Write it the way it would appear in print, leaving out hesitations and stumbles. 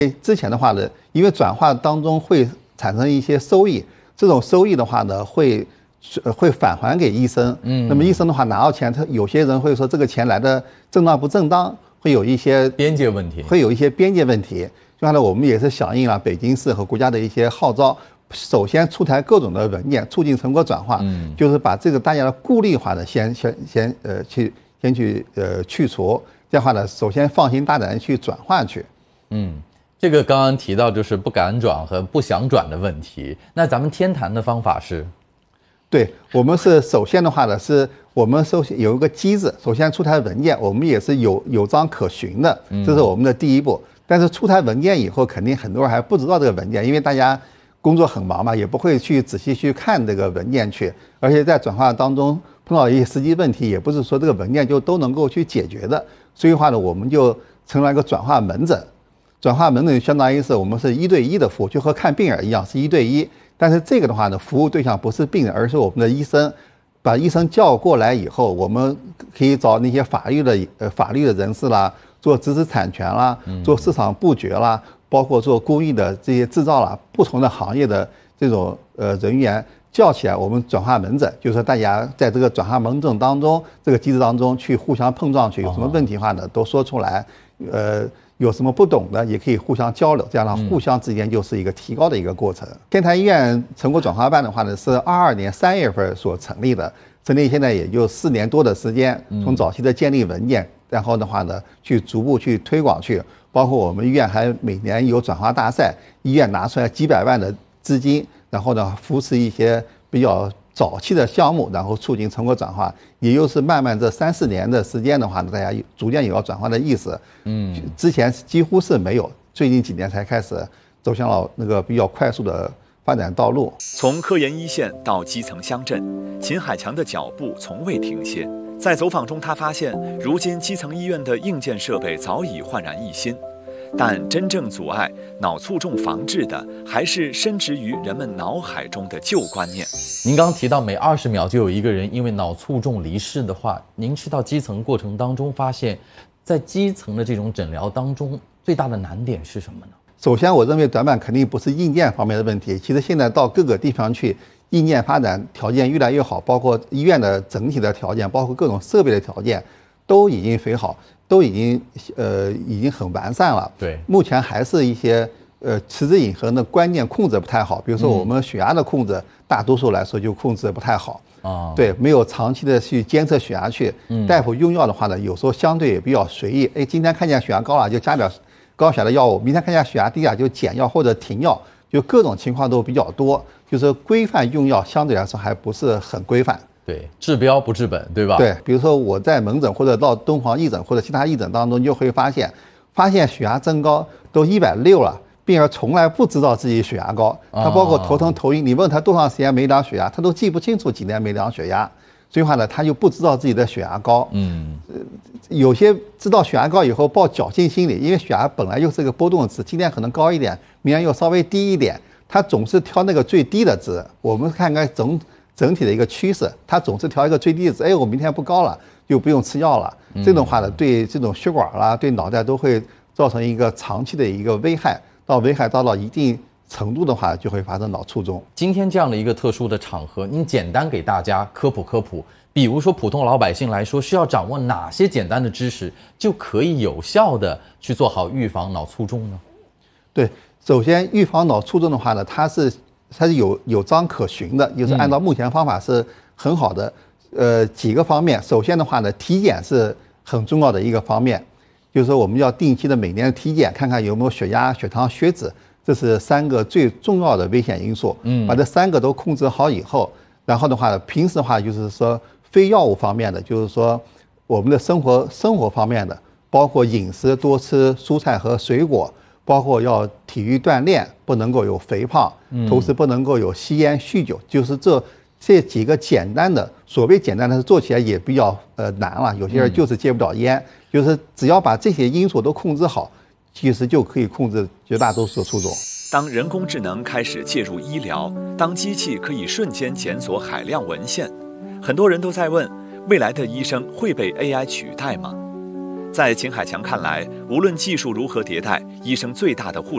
之前的话呢，因为转化当中会产生一些收益，这种收益的话呢，会返还给医生。那么医生的话拿到钱，他有些人会说这个钱来的正当不正当，会有一些边界问题， 就像呢，我们也是响应了北京市和国家的一些号召，首先出台各种的文件，促进成果转化，就是把这个大家的顾虑化的先去去除，这样的话呢，首先放心大胆的去转换去。 这个刚刚提到就是不敢转和不想转的问题，那咱们天坛的方法是？ 对，我们是首先的话呢，是我们首先有一个机制，首先出台文件，我们也是有章可循的，这是我们的第一步。但是出台文件以后，肯定很多人还不知道这个文件，因为大家工作很忙嘛，也不会去仔细去看这个文件去，而且在转化当中碰到一些实际问题，也不是说这个文件就都能够去解决的。所以的话呢，我们就成了一个转化门诊。转化门诊相当于是我们是1对1的服务，就和看病人一样是1对1。但是这个的话呢，服务对象不是病人，而是我们的医生。把医生叫过来以后，我们可以找那些法律的人士啦，做知识产权啦，做市场布局啦，包括做公益的这些制造啦，不同的行业的这种人员叫起来，我们转化门诊，就是说大家在这个转化门诊当中，这个机制当中去互相碰撞去，有什么问题的话呢，都说出来，有什么不懂的也可以互相交流，这样呢，互相之间就是一个提高的一个过程。天坛医院成果转化办的话呢，是22年3月份所成立的，成立现在也就4年多的时间，从早期的建立文件，然后的话呢，去逐步去推广去，包括我们医院还每年有转化大赛，医院拿出来几百万的资金，然后呢，扶持一些比较早期的项目，然后促进成果转化，也就是慢慢这3、4年的时间的话呢，大家逐渐有要转化的意识。之前几乎是没有，最近几年才开始走向了那个比较快速的发展道路。 从科研一线到基层乡镇，秦海强的脚步从未停歇。在走访中，他发现，如今基层医院的硬件设备早已焕然一新。但真正阻碍脑卒中防治的，还是深植于人们脑海中的旧观念。 您刚提到每20秒就有一个人因为脑卒中离世的话，您去到基层过程当中发现，在基层的这种诊疗当中，最大的难点是什么呢？ 首先，我认为短板肯定不是硬件方面的问题。其实现在到各个地方去，硬件发展条件越来越好，包括医院的整体的条件，包括各种设备的条件，都已经非好。都已经很完善了。 对， 目前还是一些持之以恒的观念控制不太好。比如说我们血压的控制，大多数来说就控制不太好。对，没有长期的去监测血压去。大夫用药的话呢，有时候相对也比较随意。今天看见血压高了就加点高血压的药物，明天看见血压低了就减药或者停药，就各种情况都比较多。就是规范用药相对来说还不是很规范。 对，治标不治本，对吧？ 对，比如说我在门诊或者到敦煌义诊或者其他义诊当中，你就会发现血压增高都160了，病人从来不知道自己血压高，他包括头疼头晕，你问他多长时间没量血压，他都记不清楚几年没量血压，所以话呢，他就不知道自己的血压高。有些知道血压高以后抱侥幸心理，因为血压本来就是个波动值，今天可能高一点，明天又稍微低一点，他总是挑那个最低的值。我们看看整体的一个趋势，他总是调一个最低值，我明天不高了，就不用吃药了。这种话呢，对这种血管啦，对脑袋都会造成一个长期的一个危害。危害到一定程度的话，就会发生脑卒中。 今天这样的一个特殊的场合，您简单给大家科普，比如说普通老百姓来说，需要掌握哪些简单的知识，就可以有效的去做好预防脑卒中呢？ 对，首先预防脑卒中的话呢，它是有章可循的，就是按照目前方法是很好的。几个方面，首先的话呢，体检是很重要的一个方面，就是说我们要定期的每年体检，看看有没有血压、血糖、血脂，这是3个最重要的危险因素。把这3个都控制好以后，然后的话呢，平时的话就是说非药物方面的，就是说我们的生活方面的，包括饮食多吃蔬菜和水果。包括要体育锻炼，不能够有肥胖，同时不能够有吸烟酗酒，就是这几个简单的，所谓简单的，做起来也比较难了。有些人就是戒不了烟，就是只要把这些因素都控制好，其实就可以控制绝大多数的卒中。 当人工智能开始介入医疗，当机器可以瞬间检索海量文献，很多人都在问：未来的医生会被 AI 取代吗？在秦海强看来，无论技术如何迭代，医生最大的互